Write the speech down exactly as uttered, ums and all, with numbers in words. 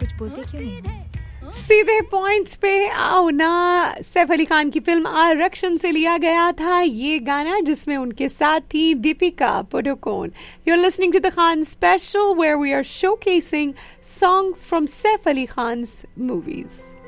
कुछ बोलते क्यों नहीं? सीधे पॉइंट्स पे आओ ना। सैफ अली खान की फिल्म आरक्षण से लिया गया था ये गाना, जिसमें उनके साथ थी Deepika Padukone. You're listening to the Khan Special, where we are showcasing songs from Saif Ali Khan's movies.